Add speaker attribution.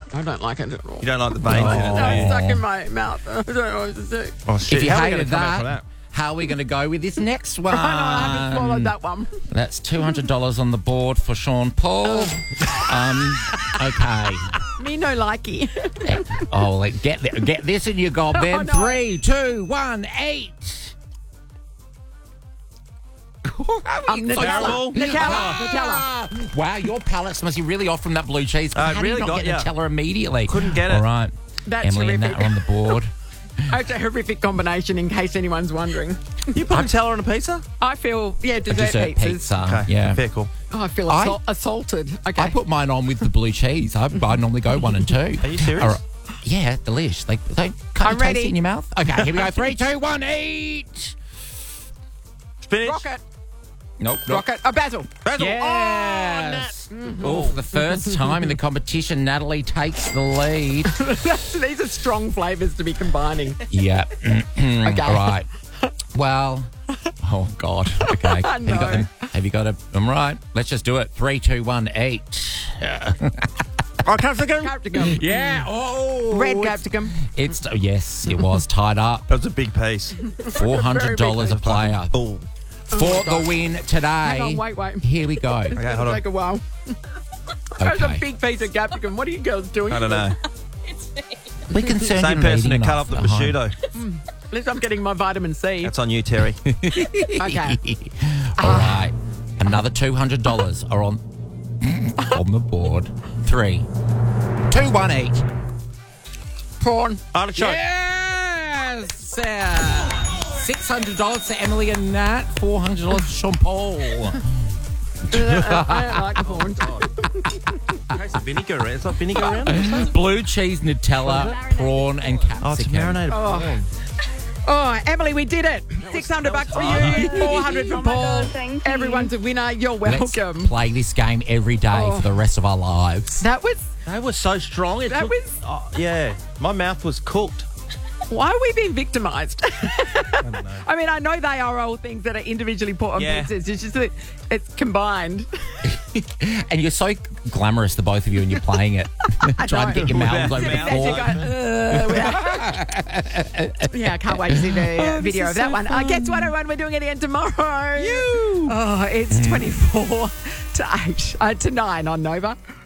Speaker 1: I don't like it at all.
Speaker 2: You don't like the veins in it,
Speaker 1: No,
Speaker 2: do
Speaker 1: it's
Speaker 2: you?
Speaker 1: stuck in my mouth. I don't know what to do.
Speaker 2: Oh, shit.
Speaker 3: If you
Speaker 2: How are we
Speaker 3: hated
Speaker 2: gonna come back from
Speaker 3: that, how are we going to go with this next one?
Speaker 1: I know, I haven't swallowed that one.
Speaker 3: That's $200 on the board for Sean Paul. Okay.
Speaker 1: Me no likey.
Speaker 3: Oh, get this in your gob then.
Speaker 1: no.
Speaker 3: 3, 2, 1, 8.
Speaker 2: Terrible.
Speaker 1: Nutella.
Speaker 3: Wow, your palates must be really off from that blue cheese.
Speaker 2: I
Speaker 3: How
Speaker 2: really
Speaker 3: did you not
Speaker 2: got
Speaker 3: get
Speaker 2: ya.
Speaker 3: Nutella immediately?
Speaker 2: Couldn't get it.
Speaker 3: All right.
Speaker 1: That's
Speaker 3: Emily and Nat
Speaker 1: horrific.
Speaker 3: are on the board.
Speaker 1: It's a horrific combination in case anyone's wondering.
Speaker 2: You put Nutella on a pizza?
Speaker 1: I feel,
Speaker 3: A
Speaker 1: dessert
Speaker 3: dessert
Speaker 1: pizzas.
Speaker 3: pizza.
Speaker 2: Okay,
Speaker 3: Yeah.
Speaker 2: fair call.
Speaker 1: Oh, I feel assaulted. Okay.
Speaker 3: I put mine on with the blue cheese. I normally go 1 and 2.
Speaker 2: Are you serious?
Speaker 3: All right. Yeah, delish. Like, can't
Speaker 1: I'm
Speaker 3: you taste
Speaker 1: ready.
Speaker 3: it in your mouth? Okay, here we go. 3, 2, 1, eat.
Speaker 2: Spinach?
Speaker 1: Rocket.
Speaker 3: Nope.
Speaker 1: Rocket. Basil.
Speaker 2: Basil.
Speaker 3: Yes. Oh, for the first time in the competition, Natalie takes the lead.
Speaker 1: These are strong flavours to be combining.
Speaker 3: Yeah.
Speaker 1: Okay.
Speaker 3: All right. Well, oh, God. Okay. Have you got
Speaker 1: No.
Speaker 3: them? Have you got it? I'm right. Let's just do it. 3, 2, 1, eat.
Speaker 2: Oh, capsicum?
Speaker 1: Capsicum.
Speaker 3: Yeah. Oh.
Speaker 1: Red capsicum.
Speaker 3: It's, yes, it was tied up.
Speaker 2: That was a big piece.
Speaker 3: $400 a player.
Speaker 2: Oh.
Speaker 3: For the win today.
Speaker 1: Hang on, wait.
Speaker 3: Here we go.
Speaker 2: Okay, hold on.
Speaker 1: Take a while. That's a
Speaker 3: Okay.
Speaker 1: big piece of capsicum. What are you girls doing?
Speaker 2: I don't know.
Speaker 3: We concerned
Speaker 2: Same
Speaker 3: in
Speaker 2: person who
Speaker 3: eating
Speaker 2: cut
Speaker 3: enough
Speaker 2: up the
Speaker 3: at home.
Speaker 2: prosciutto.
Speaker 1: At least I'm getting my vitamin C.
Speaker 2: That's on you, Terry.
Speaker 1: Okay.
Speaker 3: All right. Another $200 are on the board. 3, 2, 1, eat.
Speaker 1: Prawn.
Speaker 2: Artichoke.
Speaker 3: Yes! $600 to Emily and Nat. $400 to Sean Paul.
Speaker 1: I don't like the prawns.
Speaker 2: Taste of vinegar. Is that vinegar around?
Speaker 3: Blue cheese, Nutella, prawn, and
Speaker 2: Oh, it's
Speaker 3: capsicum.
Speaker 2: marinated prawn.
Speaker 1: Oh, Emily, we did it. $600 for you, $400 for Paul.
Speaker 4: thank you.
Speaker 1: Everyone's a winner. You're
Speaker 3: Let's
Speaker 1: welcome.
Speaker 3: play this game every day for the rest of our lives.
Speaker 1: That was.
Speaker 2: They were so strong.
Speaker 1: That was.
Speaker 2: Oh, yeah. My mouth was cooked.
Speaker 1: Why are we being victimised? I mean, I know they are all things that are individually put on
Speaker 2: Yeah.
Speaker 1: pizzas. It's just that it's combined.
Speaker 3: And you're so glamorous, the both of you, and you're playing it. Trying to get your mouths over the
Speaker 2: Mouth.
Speaker 3: fork.
Speaker 1: Yeah, I can't wait to see the video of that one. Guess what, everyone? We're doing it again tomorrow. Oh, it's 24 to 8, to 9 on Nova.